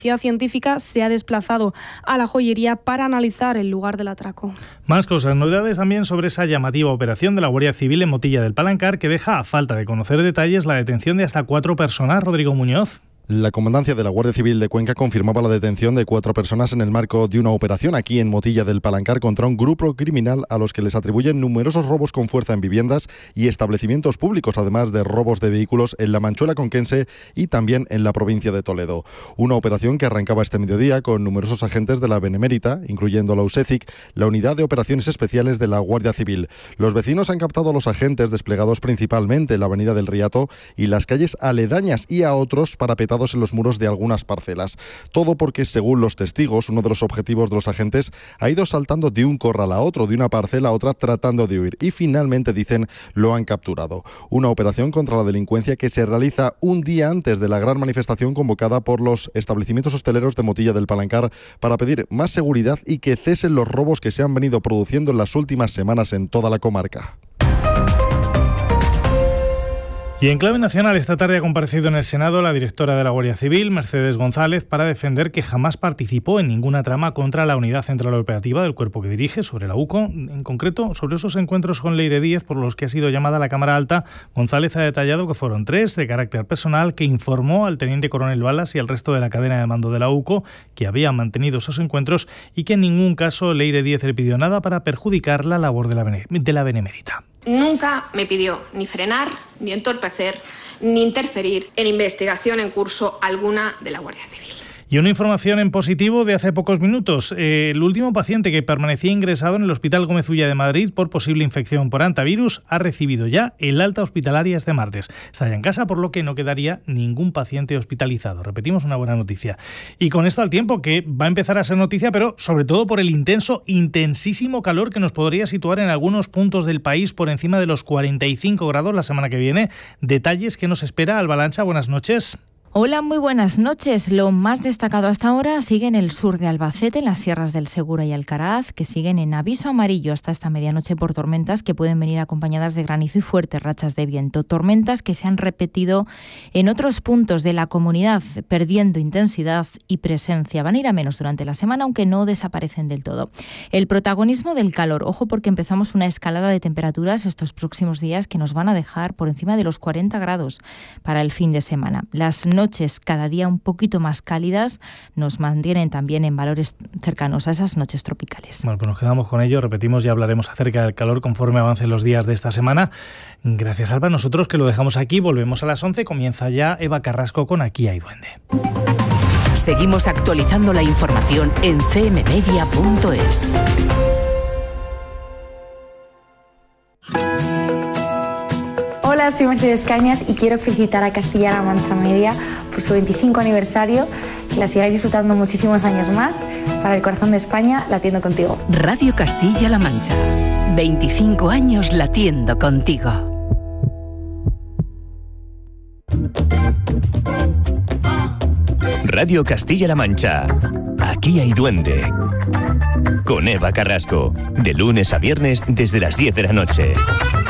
La científica se ha desplazado a la joyería para analizar el lugar del atraco. Más cosas, novedades también sobre esa llamativa operación de la Guardia Civil en Motilla del Palancar que deja, a falta de conocer detalles, la detención de hasta 4 personas. Rodrigo Muñoz. La comandancia de la Guardia Civil de Cuenca confirmaba la detención de 4 personas en el marco de una operación aquí en Motilla del Palancar contra un grupo criminal a los que les atribuyen numerosos robos con fuerza en viviendas y establecimientos públicos, además de robos de vehículos en la Manchuela conquense y también en la provincia de Toledo. Una operación que arrancaba este mediodía con numerosos agentes de la Benemérita, incluyendo la USECIC, la Unidad de Operaciones Especiales de la Guardia Civil. Los vecinos han captado a los agentes desplegados principalmente en la Avenida del Riato y las calles aledañas y a otros parapetados en los muros de algunas parcelas. Todo porque, según los testigos, uno de los objetivos de los agentes ha ido saltando de un corral a otro, de una parcela a otra, tratando de huir. Y finalmente, dicen, lo han capturado. Una operación contra la delincuencia que se realiza un día antes de la gran manifestación convocada por los establecimientos hosteleros de Motilla del Palancar para pedir más seguridad y que cesen los robos que se han venido produciendo en las últimas semanas en toda la comarca. Y en clave nacional, esta tarde ha comparecido en el Senado la directora de la Guardia Civil, Mercedes González, para defender que jamás participó en ninguna trama contra la Unidad Central Operativa del cuerpo que dirige, sobre la UCO. En concreto, sobre esos encuentros con Leire Díez por los que ha sido llamada a la Cámara Alta, González ha detallado que fueron 3 de carácter personal, que informó al teniente coronel Balas y al resto de la cadena de mando de la UCO que habían mantenido esos encuentros y que en ningún caso Leire Díez le pidió nada para perjudicar la labor de la Benemérita. Nunca me pidió ni frenar, ni entorpecer, ni interferir en investigación en curso alguna de la Guardia Civil. Y una información en positivo de hace pocos minutos. El último paciente que permanecía ingresado en el Hospital Gómez Ulla de Madrid por posible infección por hantavirus ha recibido ya el alta hospitalaria este martes. Está ya en casa, por lo que no quedaría ningún paciente hospitalizado. Repetimos, una buena noticia. Y con esto al tiempo, que va a empezar a ser noticia, pero sobre todo por el intensísimo calor que nos podría situar en algunos puntos del país por encima de los 45 grados la semana que viene. Detalles que nos espera Alba Lancha. Buenas noches. Hola, muy buenas noches. Lo más destacado hasta ahora sigue en el sur de Albacete, en las sierras del Segura y Alcaraz, que siguen en aviso amarillo hasta esta medianoche por tormentas que pueden venir acompañadas de granizo y fuertes rachas de viento. Tormentas que se han repetido en otros puntos de la comunidad, perdiendo intensidad y presencia. Van a ir a menos durante la semana, aunque no desaparecen del todo. El protagonismo del calor. Ojo, porque empezamos una escalada de temperaturas estos próximos días que nos van a dejar por encima de los 40 grados para el fin de semana. Las noches cada día un poquito más cálidas nos mantienen también en valores cercanos a esas noches tropicales. Bueno, pues nos quedamos con ello, repetimos, ya hablaremos acerca del calor conforme avancen los días de esta semana. Gracias, Alba. Nosotros que lo dejamos aquí, volvemos a las 11, comienza ya Eva Carrasco con Aquí hay duende. Seguimos actualizando la información en cmmedia.es. Hola, soy Mercedes Cañas y quiero felicitar a Castilla-La Mancha Media por su 25 aniversario. Que la sigáis disfrutando muchísimos años más. Para el corazón de España, latiendo contigo. Radio Castilla-La Mancha. 25 años latiendo contigo. Radio Castilla-La Mancha. Aquí hay duende. Con Eva Carrasco. De lunes a viernes desde las 10 de la noche.